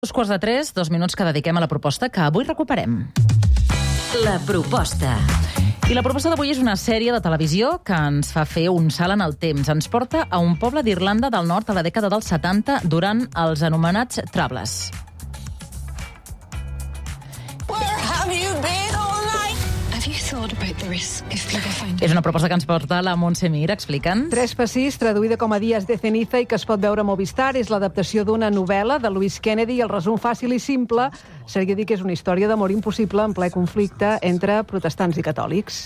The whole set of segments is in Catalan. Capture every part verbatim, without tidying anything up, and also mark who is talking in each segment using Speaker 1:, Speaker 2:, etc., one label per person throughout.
Speaker 1: Dos quarts de tres, dos minuts que dediquem a la proposta que avui recuperem.
Speaker 2: La proposta.
Speaker 1: I la proposta d'avui és una sèrie de televisió que ens fa fer un salt en el temps. Ens porta a un poble d'Irlanda del Nord a la dècada dels setanta durant els anomenats Troubles. És una proposta que ens porta la Montse Mir, explica'ns.
Speaker 3: Tres passís, traduïda com a Dies de ceniza i que es pot veure a Movistar. És l'adaptació d'una novel·la de Louis Kennedy i el resum fàcil i simple seria dir que és una història d'amor impossible en ple conflicte entre protestants i catòlics.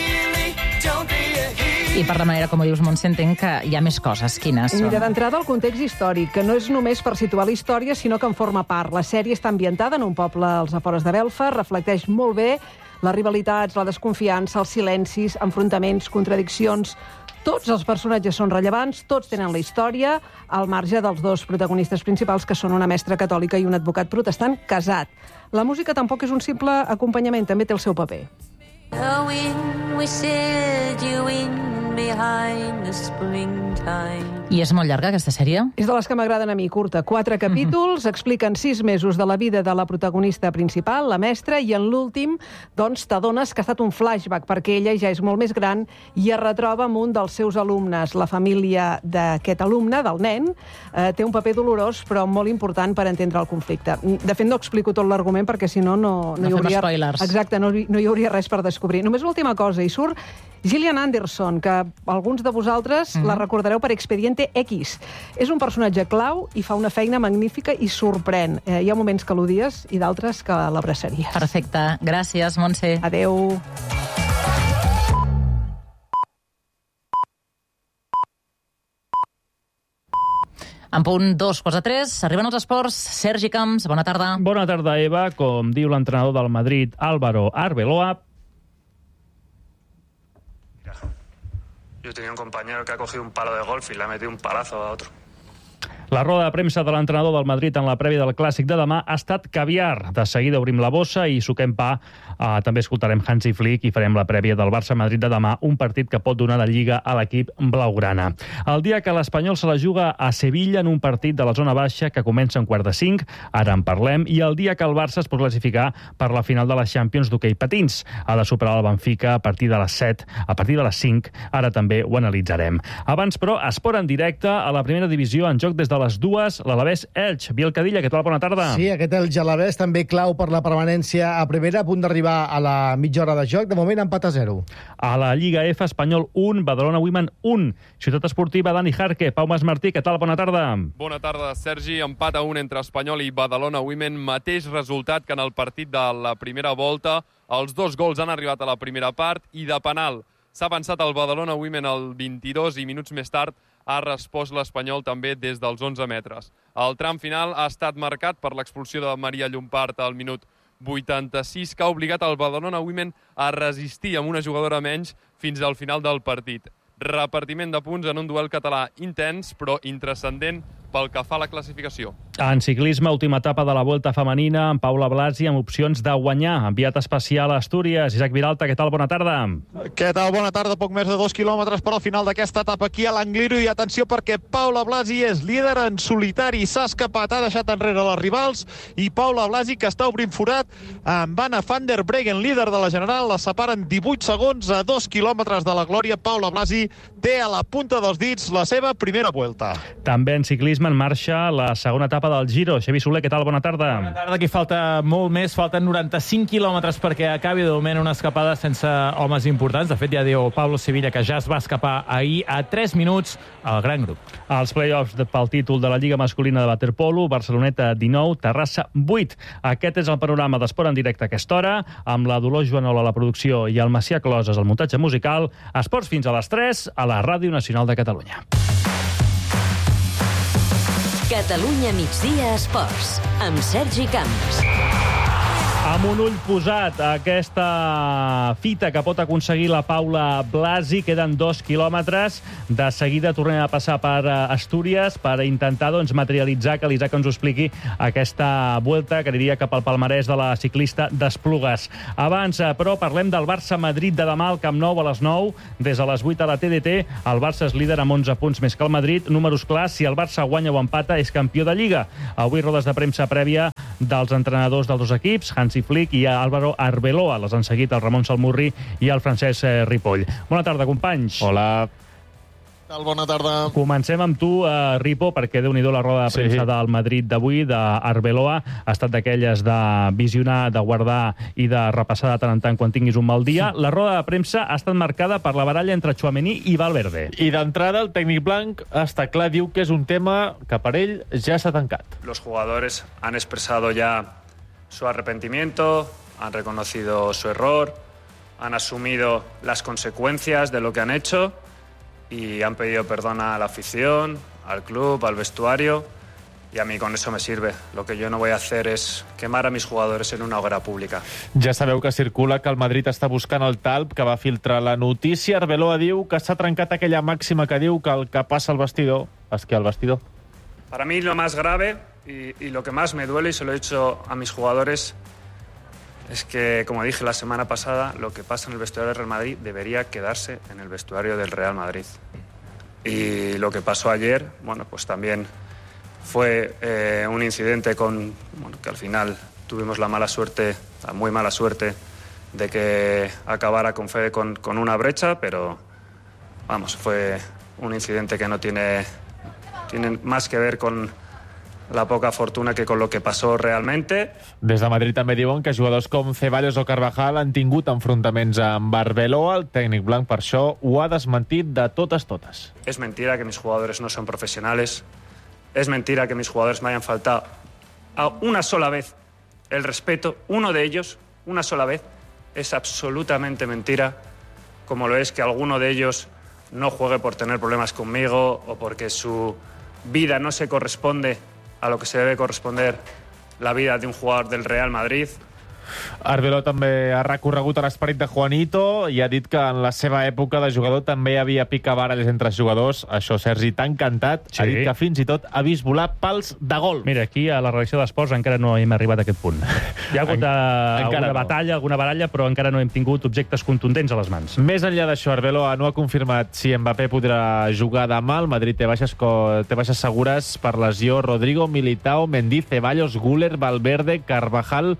Speaker 1: I per la manera, com ho dius, Montse, entenc que hi ha més coses. Quines són?
Speaker 3: Mira, d'entrada, el context històric, que no és només per situar la història, sinó que en forma part. La sèrie està ambientada en un poble als afores de Belfast, reflecteix molt bé les rivalitats, la desconfiança, els silencis, enfrontaments, contradiccions. Tots els personatges són rellevants, tots tenen la història, al marge dels dos protagonistes principals, que són una mestra catòlica i un advocat protestant casat. La música tampoc és un simple acompanyament, també té el seu paper.
Speaker 4: The wind whistled you in behind the springtime.
Speaker 1: I és molt llarga, aquesta sèrie?
Speaker 3: És de les que m'agraden a mi, curta. Quatre capítols, expliquen sis mesos de la vida de la protagonista principal, la mestra, i en l'últim, doncs, t'adones que ha estat un flashback, perquè ella ja és molt més gran i es retroba amb un dels seus alumnes. La família d'aquest alumne, del nen, eh, té un paper dolorós, però molt important per entendre el conflicte. De fet, no explico tot l'argument, perquè si no, no,
Speaker 1: no
Speaker 3: hi hauria...
Speaker 1: spoilers.
Speaker 3: Exacte, no, no hi hauria res per descobrir. Només l'última cosa, hi surt Gillian Anderson, que alguns de vosaltres mm-hmm. la recordareu per Expediente X. És un personatge clau i fa una feina magnífica i sorprèn. Eh, hi ha moments que l'odies i d'altres que l'abraçaries.
Speaker 1: Perfecte. Gràcies, Montse.
Speaker 3: Adeu.
Speaker 1: En punt dos quarts de tres, arriben els esports. Sergi Camps, bona tarda.
Speaker 5: Bona tarda, Eva. Com diu l'entrenador del Madrid, Álvaro Arbeloa.
Speaker 6: Yo tenía un compañero que ha cogido un palo de golf y le ha metido un palazo a otro.
Speaker 5: La roda de premsa de l'entrenador del Madrid en la prèvia del Clàssic de demà ha estat caviar. De seguida obrim la bossa i suquem pa. Uh, també escoltarem Hansi Flick i farem la prèvia del Barça-Madrid de demà, un partit que pot donar la Lliga a l'equip blaugrana. El dia que l'Espanyol se la juga a Sevilla en un partit de la zona baixa que comença en quart de cinc, ara en parlem, i el dia que el Barça es pot classificar per la final de la Champions d'hoquei patins. Ha de superar el Benfica a partir de les set, a partir de les cinc, ara també ho analitzarem. Abans, però, esport en directe a la primera divisió en joc des de les dues, l'Alavés Elx. Biel Cadilla, què tal? Bona tarda.
Speaker 7: Sí, aquest Elx Alavés també clau per la permanència a primera, a punt d'arribar a la mitja hora de joc. De moment, empat a zero.
Speaker 5: A la Lliga F, Espanyol un, Badalona Women un. Ciutat Esportiva, Dani Jarque. Pau Mas Martí, què tal? Bona tarda.
Speaker 8: Bona tarda, Sergi. Empat a un entre Espanyol i Badalona Women. Mateix resultat que en el partit de la primera volta. Els dos gols han arribat a la primera part i de penal s'ha avançat el Badalona Women al vint-i-dos i minuts més tard ha respost l'Espanyol també des dels onze metres. El tram final ha estat marcat per l'expulsió de Maria Llompart al minut vuitanta-sis, que ha obligat el Badalona Women a resistir amb una jugadora menys fins al final del partit. Repartiment de punts en un duel català intens, però intranscendent pel que fa a la classificació.
Speaker 5: En ciclisme, última etapa de la Vuelta femenina, amb Paula Blasi amb opcions de guanyar. Enviat especial a Astúries. Isaac Viralta, què tal? Bona tarda.
Speaker 9: Què tal? Bona tarda. Poc més de dos quilòmetres per al final d'aquesta etapa aquí a l'Angliru. I atenció perquè Paula Blasi és líder en solitari. S'ha escapat, ha deixat enrere les rivals. I Paula Blasi, que està obrint forat amb Anna van der Breggen, líder de la general. La separen divuit segons a dos quilòmetres de la glòria. Paula Blasi té a la punta dels dits la seva primera Vuelta.
Speaker 5: També en ciclisme en marxa la segona etapa del Giro. Xavi Soler, què tal? Bona tarda.
Speaker 10: Bona tarda. Aquí falta molt més. Falten noranta-cinc quilòmetres perquè acabi de moment una escapada sense homes importants. De fet, ja diu Pablo Sevilla que ja es va escapar ahir a tres minuts al gran grup.
Speaker 5: Els play-offs pel títol de la Lliga masculina de waterpolo, Barceloneta dinou, Terrassa vuit. Aquest és el panorama d'Esport en directe a aquesta hora, amb la Dolors Joanola a la producció i el Macià Closes al muntatge musical. Esports fins a les tres a la Ràdio Nacional de Catalunya.
Speaker 2: Catalunya migdia esports, amb Sergi Camps.
Speaker 5: Amb un ull posat a aquesta fita que pot aconseguir la Paula Blasi, queden dos quilòmetres. De seguida tornem a passar per Astúries per intentar doncs, materialitzar que l'Isaac ens ho expliqui aquesta vuelta que aniria cap al palmarès de la ciclista d'Esplugues. Abans, però, parlem del Barça-Madrid de demà al Camp Nou a les nou. Des de les vuit a la T D T, el Barça és líder amb onze punts més que el Madrid. Números clars, si el Barça guanya o empata, és campió de Lliga. Avui rodes de premsa prèvia dels entrenadors dels dos equips, Hansi Flick i Álvaro Arbeloa. Les han seguit el Ramon Salmurri i el Francesc Ripoll. Bona tarda, companys.
Speaker 10: Hola.
Speaker 9: Bona tarda.
Speaker 5: Comencem amb tu, uh, Ripo, perquè déu-n'hi-do la roda de premsa sí. del Madrid d'avui, d'Arbeloa. Ha estat d'aquelles de visionar, de guardar i de repassar de tant en tant quan tinguis un mal dia. La roda de premsa ha estat marcada per la baralla entre Tchouaméni i Valverde.
Speaker 10: I d'entrada, el tècnic blanc està clar, diu que és un tema que per ell ja s'ha tancat.
Speaker 6: Los jugadores han expresado ya su arrepentimiento, han reconocido su error, han asumido las consecuencias de lo que han hecho y han pedido perdón a la afición, al club, al vestuario, y a mí con eso me sirve. Lo que yo no voy a hacer es quemar a mis jugadores en una hoguera pública.
Speaker 10: Ja sabeu que circula que el Madrid està buscant el talp que va filtrar la notícia. Arbeloa diu que s'ha trencat aquella màxima que diu que el que passa al vestidor es que al vestidor.
Speaker 6: Para mí lo más grave y, y lo que más me duele, y se lo he dicho a mis jugadores, es que, como dije la semana pasada, lo que pasa en el vestuario del Real Madrid debería quedarse en el vestuario del Real Madrid. Y lo que pasó ayer, bueno, pues también fue eh, un incidente con, bueno, que al final tuvimos la mala suerte, la muy mala suerte, de que acabara con Fede con, con una brecha, pero vamos, fue un incidente que no tiene, tiene más que ver con la poca fortuna que con lo que pasó realmente.
Speaker 10: Des de Madrid també diuen que jugadors com Ceballos o Carvajal han tingut enfrontaments amb Arbeloa. El tècnic blanc per això ho ha desmentit de totes totes.
Speaker 6: Es mentira que mis jugadores no son profesionales. Es mentira que mis jugadores me hayan faltado a una sola vez el respeto. Uno de ellos, una sola vez. Es absolutamente mentira, como lo es que alguno de ellos no juegue por tener problemas conmigo o porque su vida no se corresponde a lo que se debe corresponder la vida de un jugador del Real Madrid.
Speaker 10: Arbeloa també ha recorregut a l'esperit de Juanito i ha dit que en la seva època de jugador també hi havia picabaralles entre els jugadors. Això, Sergi, t'ha encantat. Sí. Ha dit que fins i tot ha vist volar pals de gol.
Speaker 5: Mira, aquí a la redacció d'Esports encara no hem arribat a aquest punt. Hi ha hagut en, alguna no. batalla, alguna baralla, però encara no hem tingut objectes contundents a les mans.
Speaker 10: Més enllà d'això, Arbeloa no ha confirmat si Mbappé podrà jugar demà. El Madrid té baixes, té baixes segures per lesió Rodrigo, Militao, Mendy, Ceballos, Güler, Valverde, Carvajal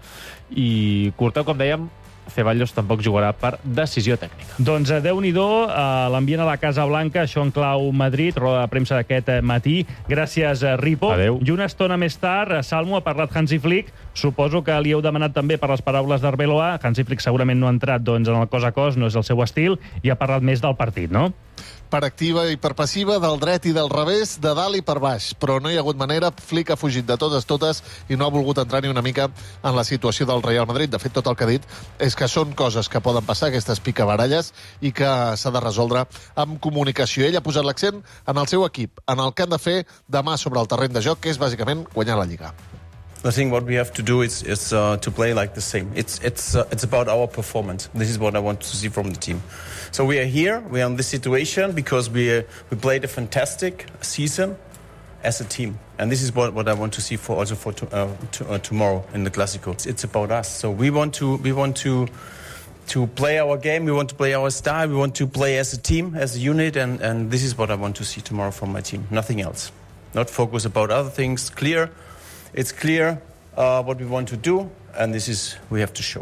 Speaker 10: i Courtois, com dèiem, Ceballos tampoc jugarà per decisió tècnica.
Speaker 5: Doncs Déu-n'hi-do, uh, l'ambient a la Casa Blanca, això en clau Madrid, roda de premsa d'aquest matí. Gràcies, Ripo.
Speaker 10: Adéu.
Speaker 5: I una estona més tard, Salmo, ha parlat Hansi Flick. Suposo que li heu demanat també per les paraules d'Arbeloa. Hansi Flick segurament no ha entrat doncs, en el cos a cos, no és el seu estil, i ha parlat més del partit, no?
Speaker 9: Per activa i per passiva, del dret i del revés, de dalt i per baix. Però no hi ha hagut manera, Flick ha fugit de totes totes i no ha volgut entrar ni una mica en la situació del Real Madrid. De fet, tot el que ha dit és que són coses que poden passar, aquestes picabaralles, i que s'ha de resoldre amb comunicació. Ell ha posat l'accent en el seu equip, en el que han de fer demà sobre el terreny de joc, que és bàsicament guanyar la Lliga.
Speaker 11: I think what we have to do is, is uh, to play like the same. It's it's uh, it's about our performance. This is what I want to see from the team. So we are here. We are in this situation because we uh, we played a fantastic season as a team, and this is what, what I want to see for also for to, uh, to, uh, tomorrow in the Clásico. It's, it's about us. So we want to we want to to play our game. We want to play our style. We want to play as a team, as a unit, and and this is what I want to see tomorrow from my team. Nothing else. Not focus about other things. Clear. It's clear uh, what we want to do, and this is we have to show.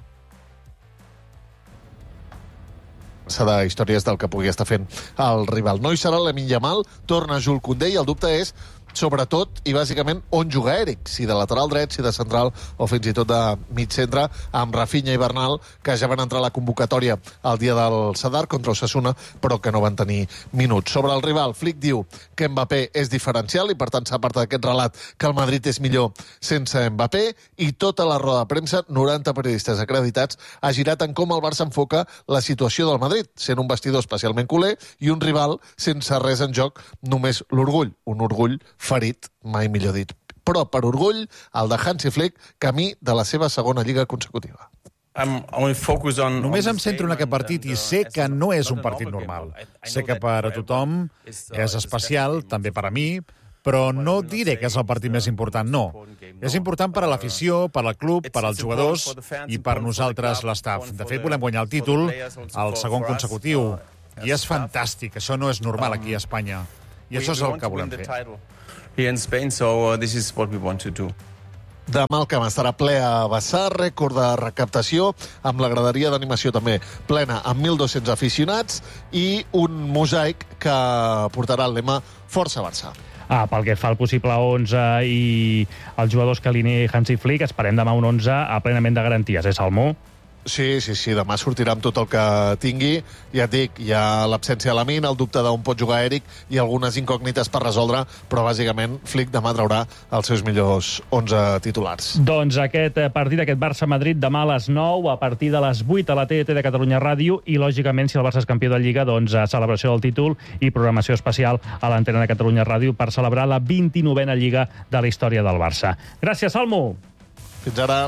Speaker 9: S'ha de històries del que pugui estar fent el rival. No hi serà l'Lamine Yamal, torna Jules Koundé, i el dubte és sobretot i bàsicament on juga Eric, si de lateral dret, si de central o fins i tot de mig centre, amb Rafinha i Bernal, que ja van entrar a la convocatòria el dia del Sadar contra Osasuna, però que no van tenir minuts. Sobre el rival, Flick diu que Mbappé és diferencial i per tant s'aparta d'aquest relat que el Madrid és millor sense Mbappé, i tota la roda de premsa, noranta periodistes acreditats, ha girat en com el Barça enfoca la situació del Madrid, sent un vestidor especialment culer i un rival sense res en joc, només l'orgull, un orgull ferit, mai millor dit,
Speaker 12: però per orgull el de Hansi Flick, camí de la seva segona lliga consecutiva.
Speaker 13: Només em centro en aquest partit i sé que no és un partit normal. Sé que per a tothom és especial, també per a mi, però no diré que és el partit més important, no. És important per a l'afició, per al club, per als jugadors i per nosaltres, l'estaf. De fet, volem guanyar el títol, el segon consecutiu, i és fantàstic. Això no és normal aquí a Espanya. I això és el que volem fer.
Speaker 12: Demà el camp estarà ple a vessar, rècord de recaptació, amb la graderia d'animació també plena, amb mil dos-cents aficionats i un mosaic que portarà el lema Força Barça.
Speaker 5: Ah, pel que fa al possible onze i els jugadors que alinei Hansi Flick, esperem demà un onze a plenament de garanties, eh, Salmó?
Speaker 12: Sí, sí, sí, demà sortirà amb tot el que tingui. Ja et dic, hi ha l'absència de Lamine, el dubte d'on pot jugar Eric i algunes incògnites per resoldre, però bàsicament Flick demà traurà els seus millors onze titulars.
Speaker 5: Doncs aquest partit, aquest Barça-Madrid, demà a les nou, a partir de les vuit a la T D T de Catalunya Ràdio, i lògicament, si el Barça és campió de Lliga, doncs celebració del títol i programació especial a l'antena de Catalunya Ràdio per celebrar la vint-i-novena Lliga de la història del Barça. Gràcies, Salmo.
Speaker 12: Fins ara.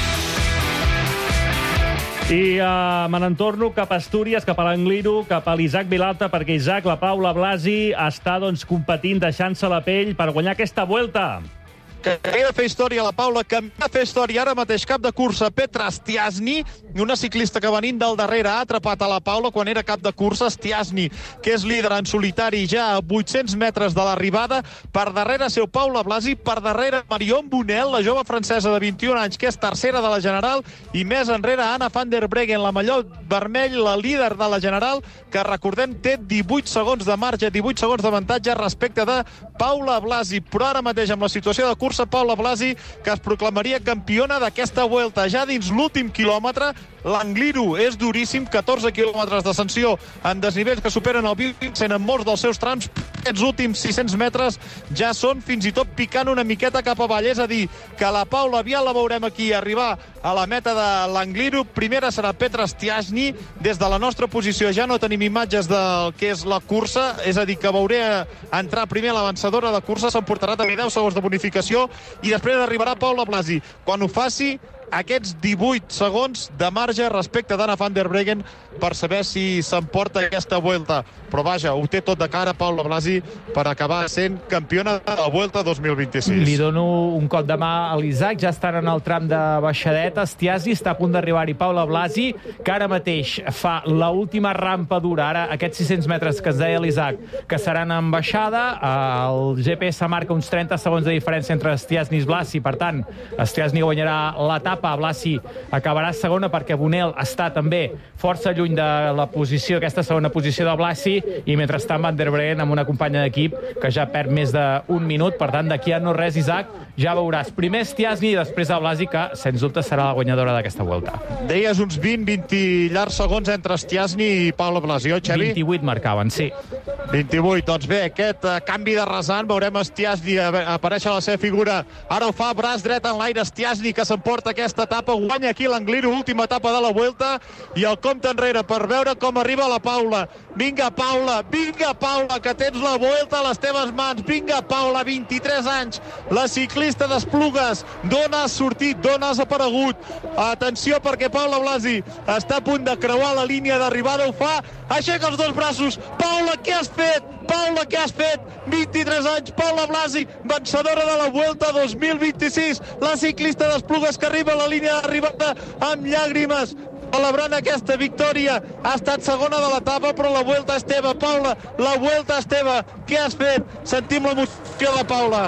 Speaker 5: I uh, me n'entorno cap a Astúries, cap a l'Angliru, cap a l'Isaac Vilalta, perquè Isaac, la Paula Blasi està doncs, competint, deixant-se la pell per guanyar aquesta Vuelta.
Speaker 9: Que havia de fer història la Paula, que va fer història ara mateix cap de cursa Petra Stiasny, una ciclista que venint del darrere ha atrapat a la Paula quan era cap de cursa. Stiasny, que és líder en solitari ja a vuit-cents metres de l'arribada, per darrere seu Paula Blasi, per darrere Marion Bonel, la jove francesa de vint-i-un anys, que és tercera de la General, i més enrere Anna van der Breggen, la mallot vermell, la líder de la General, que recordem té divuit segons de marge, divuit segons d'avantatge respecte de Paula Blasi. Però ara mateix, amb la situació de cursa, Paula Blasi, que es proclamaria campiona d'aquesta Vuelta. Ja dins l'últim quilòmetre, l'Angliru és duríssim, catorze quilòmetres d'ascensió en desnivells que superen el vint en molts dels seus trams. Aquests últims sis-cents metres ja són fins i tot picant una miqueta cap avall. És a dir, que la Paula aviat la veurem aquí arribar a la meta de l'Angliru. Primera serà Petra Stiasny. Des de la nostra posició ja no tenim imatges del que és la cursa, és a dir, que veuré entrar primer la vencedora de cursa, s'emportarà també deu segons de bonificació, i després arribarà Paula Blasi. Quan ho faci, aquests divuit segons de marge respecte d'Anna van der Breggen per saber si s'emporta aquesta Vuelta. Però vaja, ho té tot de cara Paula Blasi per acabar sent campiona de la Vuelta dos mil vint-i-sis.
Speaker 14: Li dono un cop de mà a l'Isaac, ja estan en el tram de baixadeta. Stiasny està a punt d'arribar-hi Paula Blasi, que ara mateix fa l'última rampa dura, ara aquests sis-cents metres que ens deia l'Isaac, que seran en baixada. El G P S marca uns trenta segons de diferència entre Stiasny i Blasi, per tant, Stiasny guanyarà l'etapa. Blasi acabarà segona perquè Bonel està també força lluny de la posició, aquesta segona posició de Blasi, i mentrestant Van der Breggen amb una companya d'equip que ja perd més d'un minut. Per tant, d'aquí a no res, Isaac, ja veuràs primer Stiasny i després a Blasi, que sens dubte serà la guanyadora d'aquesta Vuelta.
Speaker 9: Deies uns vint vint llargs segons entre Stiasny i Paula Blasi, oi, Xavi?
Speaker 14: vint-i-vuit marcaven, sí.
Speaker 9: vint-i-vuit, doncs bé, aquest uh, canvi de rasant, veurem Stiasny aparèixer a la seva figura. Ara ho fa, braç dret en l'aire, Stiasny, que s'emporta aquesta etapa, guanya aquí l'Angliru, última etapa de la Vuelta, i el compte enrere per veure com arriba la Paula. Vinga, Paula, vinga, Paula, que tens la Vuelta a les teves mans. Vinga, Paula, vint-i-tres anys, la ciclista d'Esplugues. D'on has sortit, d'on has aparegut? Atenció, perquè Paula Blasi està a punt de creuar la línia d'arribada, ho fa, aixeca els dos braços. Paula, què has fet? Paula, què has fet? vint-i-tres anys, Paula Blasi, vencedora de la Vuelta dos mil vint-i-sis, la ciclista d'Esplugues que arriba a la línia d'arribada amb llàgrimes, celebrant aquesta victòria. Ha estat segona de l'etapa, però la Vuelta és teva, Paula, la Vuelta és teva. Què has fet? Sentim l'emoció de Paula.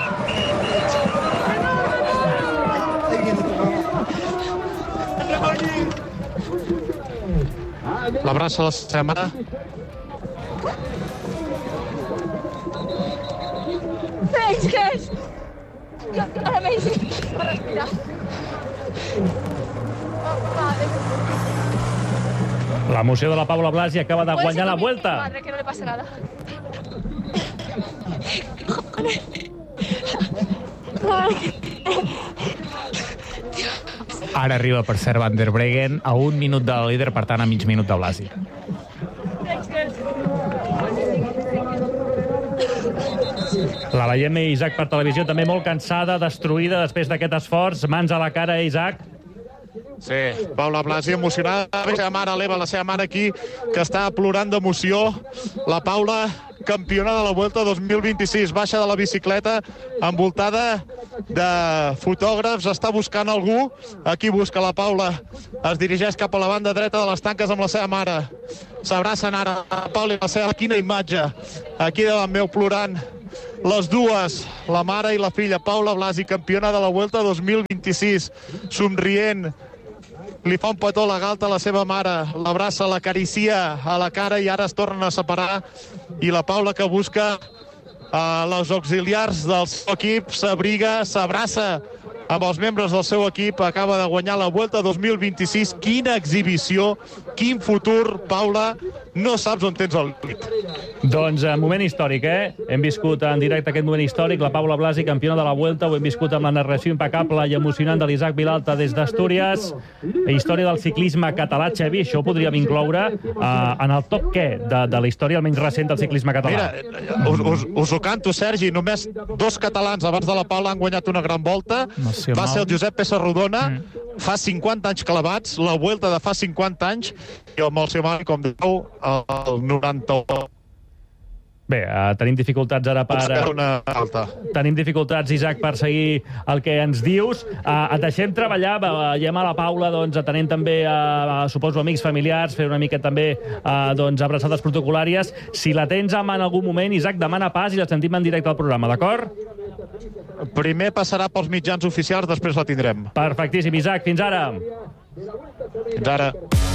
Speaker 9: L'abraça la seva mare.
Speaker 15: Thanks, guys. You're amazing. Per respirar.
Speaker 5: L'emoció de la Paula Blasi acaba de guanyar la Vuelta.
Speaker 15: Madre, que no le pasa nada.
Speaker 14: Ara arriba, per cert, Van der Breggen a un minut de líder, per tant, a mig minut de Blasi.
Speaker 5: La veiem, Isaac, per televisió, també molt cansada, destruïda després d'aquest esforç. Mans a la cara, Isaac.
Speaker 9: Sí, Paula Blasi emocionada. La seva mare, l'Eva, la seva mare aquí, que està plorant d'emoció. La Paula, campiona de la Vuelta dos mil vint-i-sis, baixa de la bicicleta, envoltada de fotògrafs, està buscant algú. Aquí busca la Paula, es dirigeix cap a la banda dreta de les tanques amb la seva mare. S'abracen ara la Paula i la seva... Quina imatge, aquí davant meu plorant. Les dues, la mare i la filla, Paula Blasi, campiona de la Vuelta dos mil vint-i-sis, somrient, li fa un petó a la galta a la seva mare, l'abraça, l'acaricia a la cara i ara es tornen a separar. I la Paula, que busca uh, les auxiliars del seu equip, s'abriga, s'abraça amb els membres del seu equip, acaba de guanyar la Vuelta dos mil vint-i-sis. Quina exhibició, quin futur, Paula, no saps on tens el límit.
Speaker 5: Doncs eh, moment històric, eh? Hem viscut en directe aquest moment històric, la Paula Blasi, campiona de la Vuelta, ho hem viscut amb la narració impecable i emocionant de l'Isaac Vilalta des d'Astúries. Història del ciclisme català, Xevi, això ho podríem incloure eh, en el top què de, de la història almenys recent del ciclisme català.
Speaker 9: Mira, us, us, us ho canto, Sergi, només dos catalans abans de la Paula han guanyat una gran volta. Va ser el Josep Pessarrodona, mm. fa cinquanta anys clavats, la Vuelta de fa cinquanta anys, i amb el seu mare, com diu, el noranta-u.
Speaker 5: Bé, uh, tenim dificultats ara per...
Speaker 9: Una alta.
Speaker 5: Tenim dificultats, Isaac, per seguir el que ens dius. Uh, et deixem treballar, veiem a la Paula, doncs, atenent també, uh, suposo, amics familiars, fer una mica també, uh, doncs, abraçades protocolàries. Si la tens a mà en algun moment, Isaac, demana pas i la sentim en directe al programa, d'acord?
Speaker 9: Primer passarà pels mitjans oficials, després la tindrem.
Speaker 5: Perfectíssim, Isaac, fins ara.
Speaker 9: Fins ara.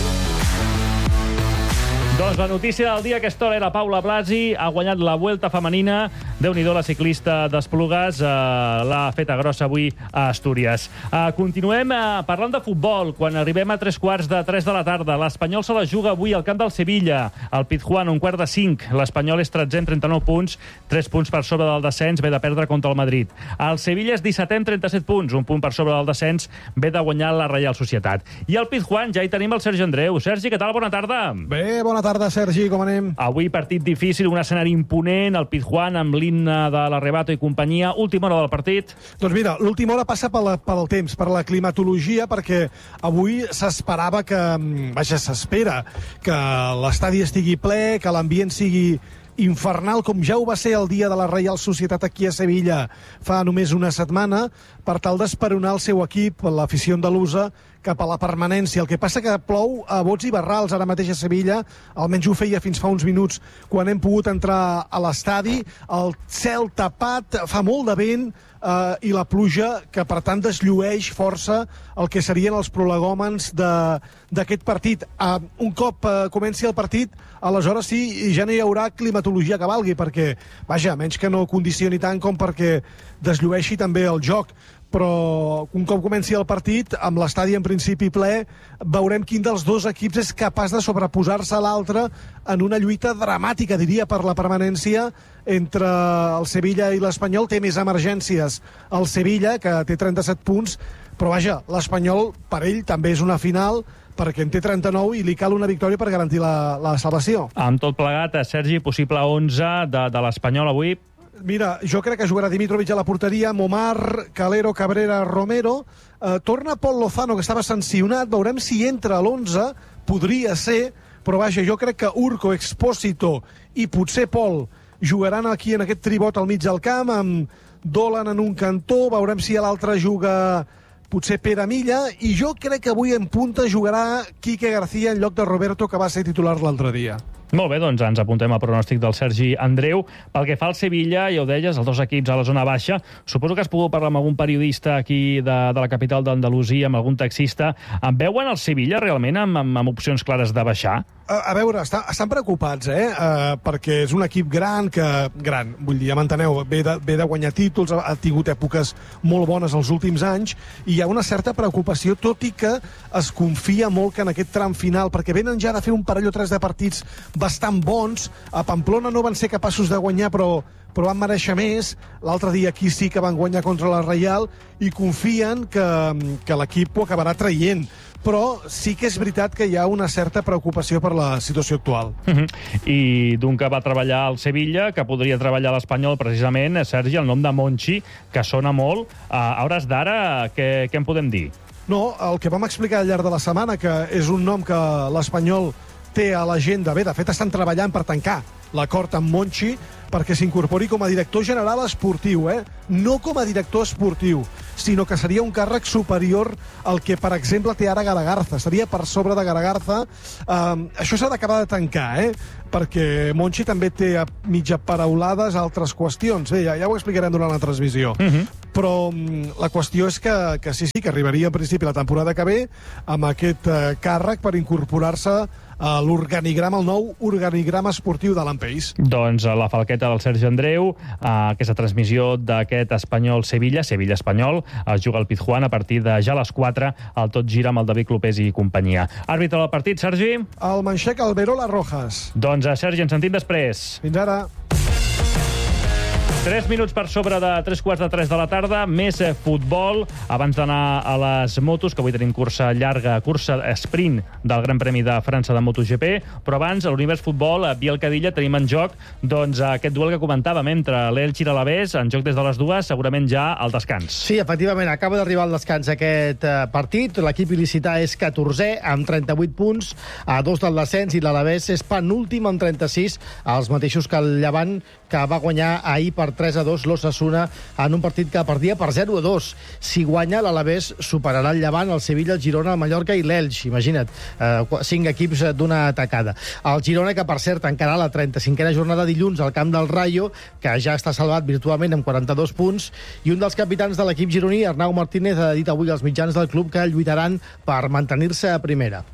Speaker 5: Doncs la notícia del dia a aquesta hora era Paula Blasi, ha guanyat la Vuelta femenina. Déu-n'hi-do, la ciclista d'Esplugues, eh, l'ha feta grossa avui a Astúries. Eh, continuem eh, parlant de futbol. Quan arribem a tres quarts de tres de la tarda, l'Espanyol se la juga avui al camp del Sevilla, al Pizjuán, un quart de cinc. L'Espanyol és tretzè amb trenta-nou punts, tres punts per sobre del descens, ve de perdre contra el Madrid. El Sevilla és dissetè amb trenta-set punts, un punt per sobre del descens, ve de guanyar la Reial Societat. I al Pizjuán ja hi tenim el Sergi Andreu. Sergi, què tal? Bona tarda.
Speaker 16: Bé, bona tarda, Sergi, com anem?
Speaker 5: Avui partit difícil, un escenari imponent, el Pizjuán amb l'himne de l'Arrebato i companyia. Última hora del partit.
Speaker 16: Doncs mira, l'última hora passa pel, pel temps, per la climatologia, perquè avui s'esperava que, vaja, s'espera que l'estadi estigui ple, que l'ambient sigui infernal, com ja ho va ser el dia de la Reial Societat aquí a Sevilla fa només una setmana, per tal d'esperonar el seu equip, l'afició andalusa, cap a la permanència. El que passa que plou a bots i barrals ara mateix a Sevilla, almenys ho feia fins fa uns minuts quan hem pogut entrar a l'estadi, el cel tapat, fa molt de vent, Uh, i la pluja, que per tant desllueix força el que serien els prolegòmens d'aquest partit. Uh, un cop uh, comenci el partit, aleshores sí, ja no hi haurà climatologia que valgui, perquè, vaja, menys que no condicioni tant com perquè desllueixi també el joc. Però un cop comenci el partit, amb l'estadi en principi ple, veurem quin dels dos equips és capaç de sobreposar-se a l'altre en una lluita dramàtica, diria, per la permanència entre el Sevilla i l'Espanyol. Té més emergències el Sevilla, que té trenta-set punts, però vaja, l'Espanyol per ell també és una final, perquè en té trenta-nou i li cal una victòria per garantir la, la salvació.
Speaker 5: Amb tot plegat, Sergi, possible onze de, de l'Espanyol avui.
Speaker 16: Mira, jo crec que jugarà Dimitrovic a la porteria, Momar, Calero, Cabrera, Romero. Eh, torna Pol Lozano, que estava sancionat. Veurem si entra a l'onze. Podria ser, però vaja, jo crec que Urco, Expósito i potser Pol jugaran aquí en aquest tribot al mig del camp, amb Dolan en un cantó. Veurem si a l'altre juga potser Pere Milla. I jo crec que avui en punta jugarà Quique García en lloc de Roberto, que va ser titular l'altre dia.
Speaker 5: Molt bé, doncs ens apuntem al pronòstic del Sergi Andreu. Pel que fa al Sevilla, ja ho deies, els dos equips a la zona baixa. Suposo que has pogut parlar amb algun periodista aquí de, de la capital d'Andalusia, amb algun taxista. En veuen el Sevilla realment amb, amb, amb opcions clares de baixar?
Speaker 16: A, a veure, està, estan preocupats, eh? Uh, perquè és un equip gran, que gran, vull dir, ja m'enteneu, ve, de, ve de guanyar títols, ha, ha tingut èpoques molt bones els últims anys, i hi ha una certa preocupació, tot i que es confia molt que en aquest tram final, perquè venen ja de fer un parell o tres de partits bastant bons. A Pamplona no van ser capaços de guanyar, però, però van mereixer més. L'altre dia aquí sí que van guanyar contra la Reial, i confien que, que l'equip ho acabarà traient. però sí que és veritat que hi ha una certa preocupació per la situació actual.
Speaker 5: Uh -huh. I d'un que va treballar al Sevilla, que podria treballar a l'Espanyol precisament, Sergi, el nom de Monchi, que sona molt. A hores d'ara, què, què en podem dir?
Speaker 16: No, el que vam explicar al llarg de la setmana, que és un nom que l'Espanyol té a l'agenda. Bé, de fet, estan treballant per tancar l'acord amb Monchi perquè s'incorpori com a director general esportiu, eh? No com a director esportiu, sinó que seria un càrrec superior al que, per exemple, té ara Garagarza. Seria per sobre de Garagarza. Um, això s'ha d'acabar de tancar, eh? Perquè Monchi també té a mitja paraulades altres qüestions. Bé, ja, ja ho explicarem durant la transmissió. Uh -huh. Però um, la qüestió és que, que sí, sí, que arribaria en principi la temporada que ve amb aquest uh, càrrec per incorporar-se a l'organigrama, el nou organigrama esportiu de l'Empeix.
Speaker 5: Doncs la falqueta del Sergi Andreu, eh, aquesta transmissió d'aquest Espanyol-Sevilla, Sevilla-Espanyol, es juga al Pizjuán a partir de ja a les quatre, el Tot Gira amb el David Clopés i companyia. Àrbitre del partit, Sergi?
Speaker 16: El Manxec Alberola Rojas.
Speaker 5: Doncs, Sergi, ens sentim després.
Speaker 16: Fins ara.
Speaker 5: Tres minuts per sobre de tres quarts de tres de la tarda, més eh, futbol, abans d'anar a les motos, que avui tenim cursa llarga, cursa sprint del Gran Premi de França de MotoGP, però abans, a l'univers futbol, a Biel Cadilla, tenim en joc doncs, aquest duel que comentàvem entre l'Elx i l'Alavés, en joc des de les dues, segurament ja al descans.
Speaker 7: Sí, efectivament, acaba d'arribar al descans aquest eh, partit. L'equip il·licità és catorzè, amb trenta-vuit punts, a dos del descens, i l'Alavés és penúltim amb trenta-sis, els mateixos que el Llevant, que va guanyar ahir per tres a dos l'Osasuna en un partit que perdia per zero a dos. Si guanya, l'Alavés superarà el Llevant, el Sevilla, el Girona, el Mallorca i l'Elx. Imagina't, eh, cinc equips d'una atacada. El Girona, que per cert tancarà la trenta-cinquena jornada dilluns al camp del Rayo, que ja està salvat virtualment amb quaranta-dos punts, i un dels capitans de l'equip gironí, Arnau Martínez, ha dit avui als mitjans del club que lluitaran per mantenir-se a primera.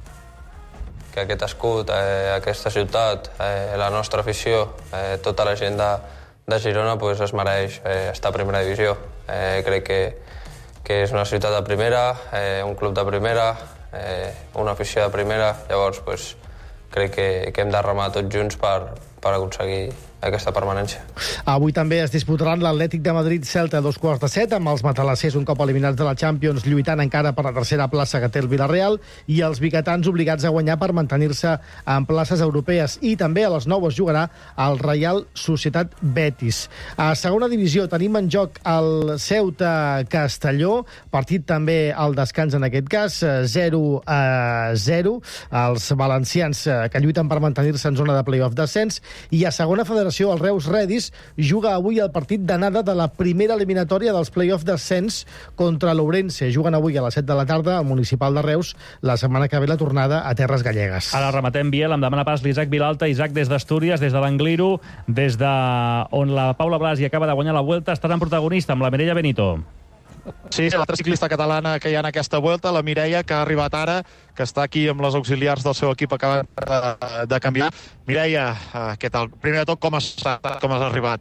Speaker 17: Que aquest escut, eh, aquesta ciutat, eh, la nostra afició, eh, tota la gent de, de Girona pues, es mereix eh, estar a primera divisió. Eh, crec que, que és una ciutat de primera, eh, un club de primera, eh, una afició de primera, llavors pues, crec que, que hem de remar tots junts per, per aconseguir aquesta permanència.
Speaker 7: Avui també es disputaran l'Atlètic de Madrid-Celta a dos quarts de set, amb els matalassers un cop eliminats de la Champions lluitant encara per la tercera plaça que té el Villarreal, i els biguetans obligats a guanyar per mantenir-se en places europees. I també a les nou es jugarà el Reial Societat Betis. A segona divisió tenim en joc el Ceuta-Castelló, partit també al descans en aquest cas, zero a zero. Els valencians que lluiten per mantenir-se en zona de play-off descens, i a segona federació el Reus Redis juga avui el partit d'anada de la primera eliminatòria dels play-off descens contra l'Ourense. Juguen avui a les set de la tarda al Municipal de Reus, la setmana que ve la tornada a Terres Gallegues.
Speaker 5: Ara rematem, Biel, em demana pas l'Isaac Vilalta. Isaac, des d'Astúries, des de l'Angliru, des de on la Paula Blasi acaba de guanyar la Vuelta, estarà en protagonista amb la Mireia Benito.
Speaker 9: Sí, l'altra ciclista catalana que hi ha en aquesta Vuelta, la Mireia, que ha arribat ara, que està aquí amb les auxiliars del seu equip acabant de, de canviar. Mireia, què tal? Primer de tot, com has, com has arribat?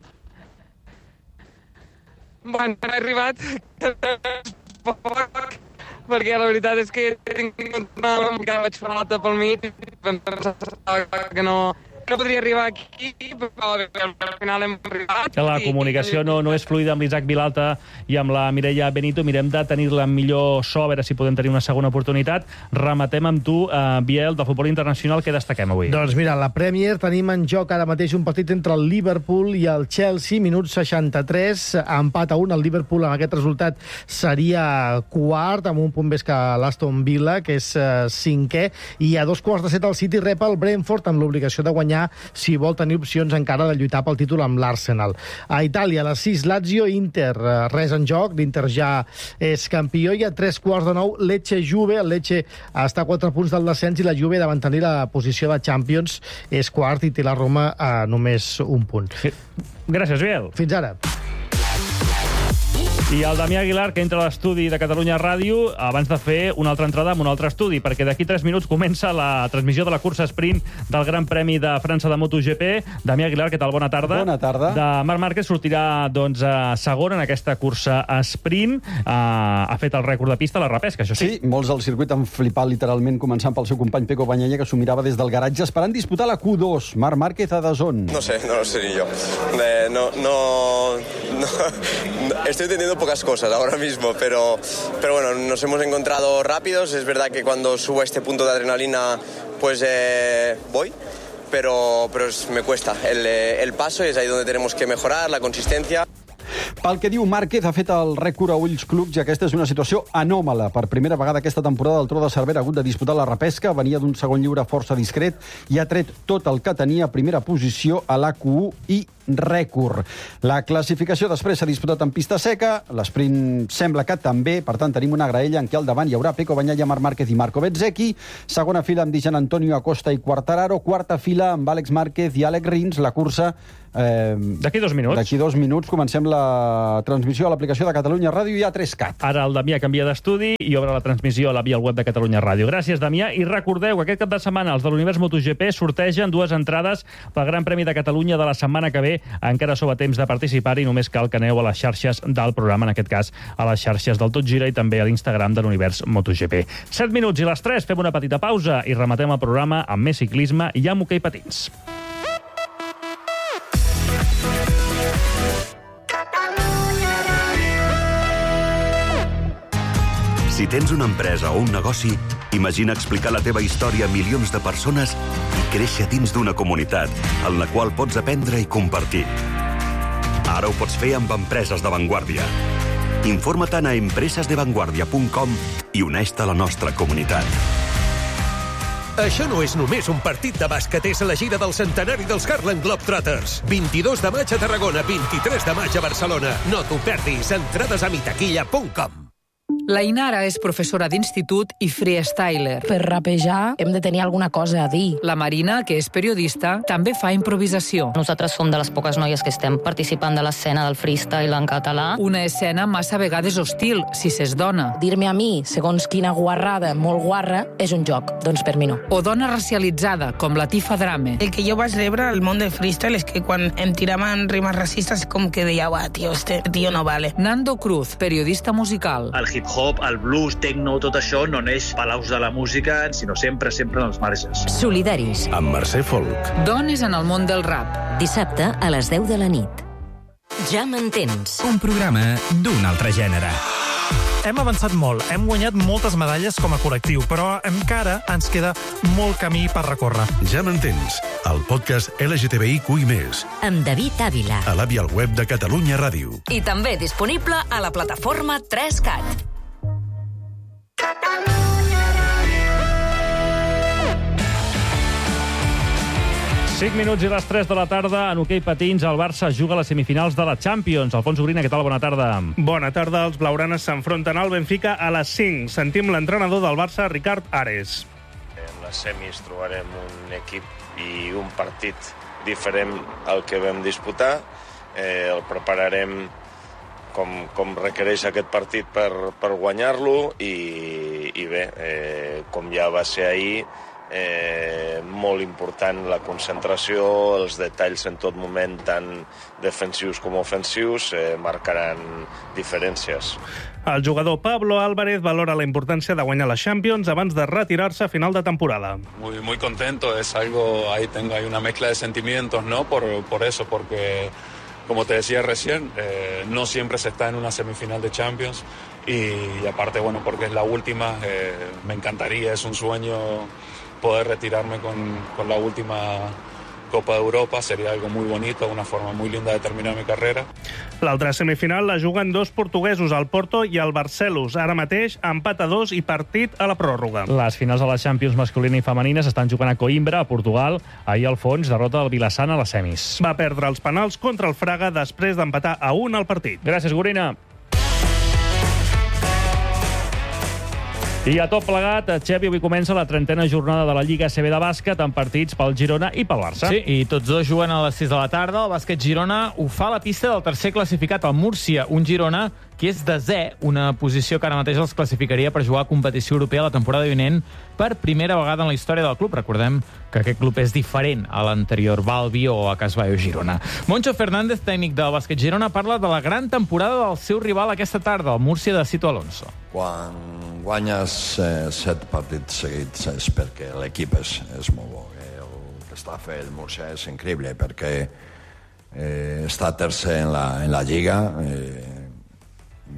Speaker 18: Bueno, he arribat poc, perquè la veritat és que tinc una mica, vaig fer l'alta pel mig, que no... no podria arribar aquí, però al final hem arribat.
Speaker 5: La comunicació no, no és fluida amb l'Isaac Vilalta i amb la Mireia Benito. Mirem de tenir-la amb millor so, a veure si podem tenir una segona oportunitat. Rematem amb tu, eh, Biel, del futbol internacional. Què destaquem avui?
Speaker 7: Doncs mira, la Premier tenim en joc ara mateix un partit entre el Liverpool i el Chelsea, minut seixanta-tres, empat a un. El Liverpool amb aquest resultat seria quart, amb un punt més que l'Aston Villa, que és eh, cinquè, i a dos quarts de set el City rep el Brentford amb l'obligació de guanyar si vol tenir opcions encara de lluitar pel títol amb l'Arsenal. A Itàlia, a les sis, Lazio, Inter, res en joc, l'Inter ja és campió, i a tres quarts de nou, Lecce-Juve. El Lecce està a quatre punts del descens i la Juve, de mantenir la posició de Champions, és quart i té la Roma a només un punt.
Speaker 5: Gràcies, Biel.
Speaker 7: Fins ara.
Speaker 5: I el Damià Aguilar, que entra a l'estudi de Catalunya Ràdio abans de fer una altra entrada en un altre estudi, perquè d'aquí tres minuts comença la transmissió de la cursa sprint del Gran Premi de França de MotoGP. Damià Aguilar, què tal? Bona tarda.
Speaker 19: Bona tarda.
Speaker 5: De Marc Márquez sortirà doncs, segon en aquesta cursa sprint. Uh, ha fet el rècord de pista a la repesca, això sí.
Speaker 19: Sí, molts al circuit han flipat literalment, començant pel seu company Peco Bagnaia, que s'ho mirava des del garatge esperant disputar la Q dos. Marc Márquez a Dazón.
Speaker 20: No sé, no lo sé ni yo. Eh, no, no, no, estoy teniendo haciendo pocas cosas ahora mismo, pero, pero bueno, nos hemos encontrado rápidos. Es verdad que cuando subo a este punto de adrenalina, pues eh, voy, pero, pero es, me cuesta el, el paso y es ahí donde tenemos que mejorar, la consistencia.
Speaker 19: Pel que diu Márquez, ha fet el rècord a ulls clucs i aquesta és una situació anòmala. Per primera vegada aquesta temporada el Tro de Cervera ha hagut de disputar la repesca, venia d'un segon lliure força discret i ha tret tot el que tenia a primera posició a l'A Q u i rècord. La classificació després s'ha disputat en pista seca, l'esprint sembla que també, per tant tenim una graella en què al davant hi haurà Pecco Bagnaia, Marc Márquez i Marco Bezzecchi, segona fila amb Di Gianantonio, Acosta i Quartararo, quarta fila amb Àlex Márquez i Àlex Rins, la cursa...
Speaker 5: Eh, d'aquí dos minuts.
Speaker 19: D'aquí dos minuts comencem la transmissió a l'aplicació de Catalunya Ràdio i a tres cat.
Speaker 5: Ara el Damià canvia d'estudi i obre la transmissió a la via web de Catalunya Ràdio. Gràcies, Damià. I recordeu que aquest cap de setmana els de l'Univers MotoGP sortegen dues entrades pel Gran Premi de Catalunya de la setmana que ve. Encara sou a temps de participar i només cal que aneu a les xarxes del programa, en aquest cas a les xarxes del Tot Gira i també a l'Instagram de l'Univers MotoGP. Set minuts i les tres, fem una petita pausa i rematem el programa amb més ciclisme i amb hoquei patins.
Speaker 21: Si tens una empresa o un negoci, imagina explicar la teva història a milions de persones i créixer dins d'una comunitat en la qual pots aprendre i compartir. Ara ho pots fer amb Empreses de Vanguardia. Informa-te'n a empresas de vanguardia punt com i uneix-te a la nostra comunitat.
Speaker 22: Això no és només un partit de bàsquet, és la gira del centenari dels Harlem Globetrotters. vint-i-dos de maig a Tarragona, vint-i-tres de maig a Barcelona. No t'ho perdis, entrades a mitaquilla punt com.
Speaker 23: La Inara és professora d'institut i freestyler.
Speaker 24: Per rapejar hem de tenir alguna cosa a dir.
Speaker 23: La Marina, que és periodista, també fa improvisació.
Speaker 25: Nosaltres som de les poques noies que estem participant de l'escena del freestyle en català.
Speaker 23: Una escena massa vegades hostil, si s'és dona.
Speaker 24: Dir-me a mi, segons quina guarrada molt guarra, és un joc. Doncs per mi no.
Speaker 23: O dona racialitzada, com la Tifa Drame.
Speaker 26: El que jo vaig rebre al món del freestyle és que quan em tiraven rimes racistes com que deia, va, tio, este tio no vale.
Speaker 23: Nando Cruz, periodista musical.
Speaker 27: El hip-hop, el blues, techno, tot això no neix palaus de la música, sinó sempre, sempre en els marges.
Speaker 2: Solidaris.
Speaker 22: Amb Mercè Folk.
Speaker 23: Dones en el món del rap.
Speaker 2: Dissabte a les deu de la nit. Ja m'entens.
Speaker 28: Un programa d'un altre gènere.
Speaker 29: Hem avançat molt, hem guanyat moltes medalles com a col·lectiu, però encara ens queda molt camí per recórrer.
Speaker 22: Ja m'entens, el podcast L G T B I Q i més.
Speaker 2: Amb David Ávila.
Speaker 22: A l'avi al web de Catalunya Ràdio.
Speaker 2: I també disponible a la plataforma tres cat.
Speaker 5: cinc minuts i les tres de la tarda. En hoquei patins, el Barça juga a les semifinals de la Champions. Alfons Ugrina, què tal? Bona tarda.
Speaker 30: Bona tarda. Els blaugranes s'enfronten al Benfica a les cinc. Sentim l'entrenador del Barça, Ricard Ares.
Speaker 31: En les semis trobarem un equip i un partit diferent al que vam disputar. Eh, el prepararem com, com requereix aquest partit per, per guanyar-lo i, i bé, eh, com ja va ser ahir, Eh, molt important la concentració, els detalls en tot moment, tant defensius com ofensius, eh, marcaran diferències.
Speaker 30: El jugador Pablo Álvarez valora la importància de guanyar la Champions abans de retirar-se a final de temporada.
Speaker 32: Muy, muy contento, es algo, ahí tengo hay una mezcla de sentimientos, ¿no? Por, por eso, porque como te decía recién, eh, no siempre se está en una semifinal de Champions y, y aparte, bueno, porque es la última, eh, me encantaría, es un sueño poder retirarme con, con la última Copa d'Europa, seria algo muy bonito, una forma muy linda de terminar mi carrera.
Speaker 30: L'altra semifinal la juguen dos portuguesos, el Porto i el Barcelos. Ara mateix, empat a dos i partit a la pròrroga.
Speaker 5: Les finals de la Champions masculina i femenina s'estan jugant a Coimbra, a Portugal. Ahir el Fons derrota el Vilassana a les semis.
Speaker 30: Va perdre els penals contra el Fraga després d'empatar a un al partit.
Speaker 5: Gràcies, Gorina. I a tot plegat, Xevi, avui comença la trentena jornada de la Lliga A C B de bàsquet amb partits pel Girona i pel Barça.
Speaker 14: Sí, i tots dos juguen a les sis de la tarda. El bàsquet Girona ho fa a la pista del tercer classificat, el Múrcia, un Girona que és desè, una posició que ara mateix els classificaria per jugar a competició europea la temporada vinent per primera vegada en la història del club. Recordem que aquest club és diferent a l'anterior Balbi o a Casbaio Girona. Moncho Fernández, tècnic del bàsquet Girona, parla de la gran temporada del seu rival aquesta tarda, el Múrcia de Cito Alonso.
Speaker 33: Quan guanyes eh, set partits seguits és perquè l'equip és, és molt bo. Eh? El que està fent el Múrcia és increïble perquè eh, està tercer en la, en la Lliga, eh,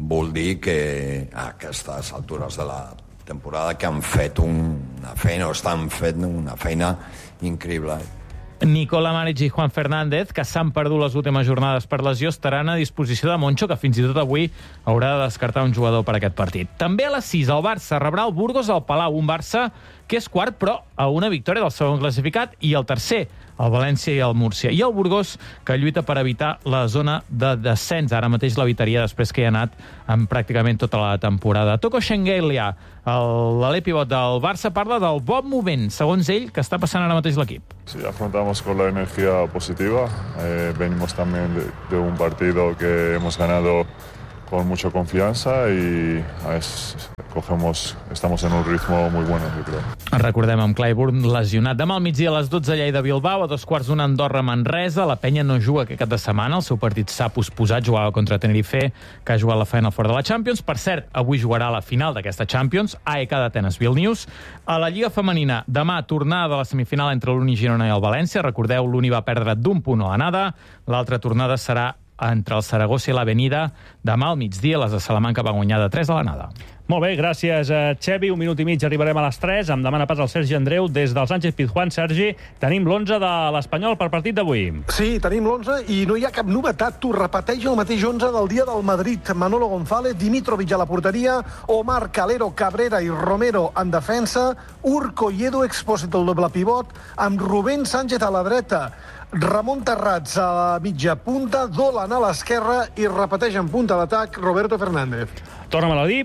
Speaker 33: vol dir que a aquestes altures de la temporada que han fet una feina, o estan fent una feina increïble.
Speaker 14: Nicola Maric i Juan Fernández, que s'han perdut les últimes jornades per lesió, estaran a disposició de Moncho, que fins i tot avui haurà de descartar un jugador per aquest partit. També a les sis, el Barça rebrà el Burgos al Palau, un Barça que és quart, però a una victòria del segon classificat, i el tercer, el València i el Múrcia. I el Burgos, que lluita per evitar la zona de descens. Ara mateix l'evitaria després que hi ha anat en pràcticament tota la temporada. Toko Shengelia, l'alè pivot del Barça, parla del bon moment, segons ell, que està passant ara mateix l'equip.
Speaker 1: Sí, afrontamos con la energía positiva. Eh, venimos también de, de un partido que hemos ganado con mucha confianza y es, cogemos, estamos en un ritmo muy bueno, yo creo.
Speaker 14: Recordem amb Clyburn lesionat. Demà al migdia a les dotze, Lleida-Bilbao, a dos quarts d'una Andorra-Manresa. La Penya no juga aquest cap de setmana, el seu partit s'ha posposat, jugava contra Tenerife, que ha jugat la Final Four de la Champions. Per cert, avui jugarà la final d'aquesta Champions, A E K d'Atenes Vilnius. A la Lliga Femenina, demà tornada de la semifinal entre l'Uni Girona i el València. Recordeu, l'Uni va perdre d'un punt a l'anada. L'altra tornada serà entre el Saragossa i l'Avenida. Demà al migdia, les de Salamanca va guanyar de tres a l'anada.
Speaker 5: Molt bé, gràcies, Xevi. Un minut i mig arribarem a les tres. Em demana pas el Sergi Andreu des del Sánchez Pizjuán. Sergi, tenim l'onze de l'Espanyol per partit d'avui.
Speaker 3: Sí, tenim l'onze i no hi ha cap novetat. Tu repeteix el mateix onze del dia del Madrid. Manolo González, Dimitrovic a la porteria, Omar Calero, Cabrera i Romero en defensa, Urco i Edu Expósito el doble pivot, amb Rubén Sánchez a la dreta, Ramon Terrats a la mitja punta, Dolan a l'esquerra i repeteix en punta d'atac Roberto Fernández.
Speaker 5: Torna'm a dir.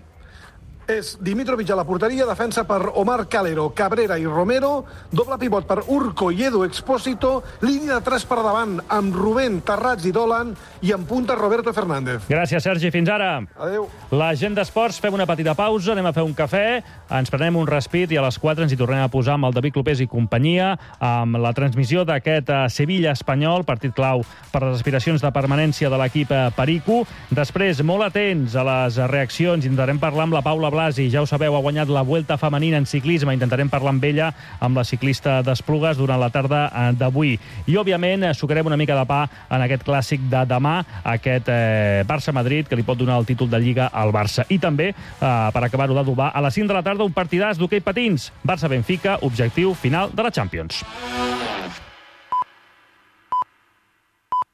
Speaker 3: És Dimitrovic a la porteria, defensa per Omar Calero, Cabrera i Romero, doble pivot per Urco i Edu Expósito, línia de tres per davant amb Rubén, Terrats i Dolan, i en punta Roberto Fernández.
Speaker 5: Gràcies, Sergi. Fins ara.
Speaker 3: Adéu.
Speaker 5: La gent d'esports, fem una petita pausa, anem a fer un cafè, ens prenem un respit i a les quatre ens hi tornem a posar amb el David Clopés i companyia, amb la transmissió d'aquest Sevilla-Espanyol, partit clau per les aspiracions de permanència de l'equip Perico. Després, molt atents a les reaccions, intentarem parlar amb la Paula Blasi, ja ho sabeu, ha guanyat la Vuelta femenina en ciclisme, intentarem parlar amb ella, amb la ciclista d'Esplugues, durant la tarda d'avui. I, òbviament, sucarem una mica de pa en aquest clàssic de demà, aquest eh, Barça-Madrid, que li pot donar el títol de Lliga al Barça. I també, eh, per acabar-ho d'adobar, a les cinc de la tarda, un partidàs d'hoquei patins. Barça-Benfica, objectiu final de la Champions.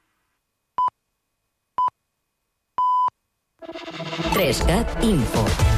Speaker 2: tres cat Info.